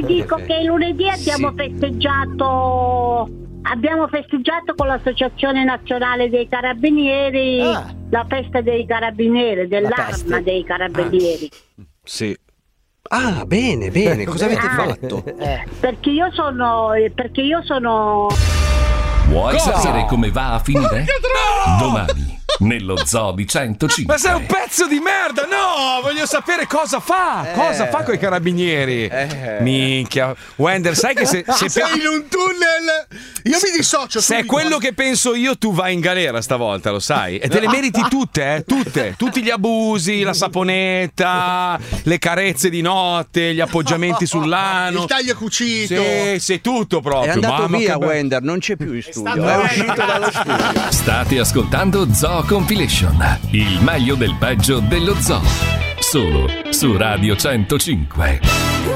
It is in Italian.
dico che lunedì abbiamo festeggiato con l'Associazione Nazionale dei Carabinieri la festa dei Carabinieri, dell'arma dei Carabinieri. Sì. Ah, bene, cosa avete fatto? Perché io sono Vuoi sapere come va a finire? Domani nello Zoo di 105. Ma sei un pezzo di merda! No, voglio sapere cosa fa. Cosa fa coi carabinieri? Minchia. Wender, sai che se sei in un tunnel, io mi dissocio. Se è quello che penso io, tu vai in galera stavolta, lo sai. E te le meriti tutte, tutte. Tutti gli abusi, la saponetta, le carezze di notte, gli appoggiamenti sull'ano. Il taglio cucito. Sì, tutto proprio. È andato via Wender, non c'è più in studio. È uscito dallo studio. State ascoltando Zoo Compilation, il meglio del peggio dello zoo. Solo su Radio 105.